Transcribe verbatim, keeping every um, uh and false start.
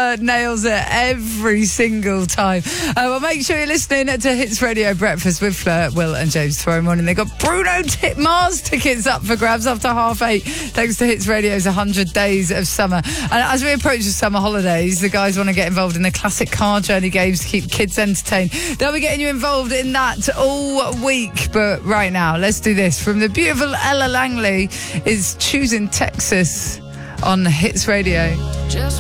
Fleur nails it every single time. Uh, well, make sure you're listening to Hits Radio Breakfast with Fleur, Will and James tomorrow morning. They've got Bruno T- Mars tickets up for grabs after half eight, thanks to Hits Radio's one hundred days of summer. And as we approach the summer holidays, the guys want to get involved in the classic car journey games to keep kids entertained. They'll be getting you involved in that all week. But right now, let's do this. From the beautiful Ella Langley is Choosing Texas on Hits Radio. Just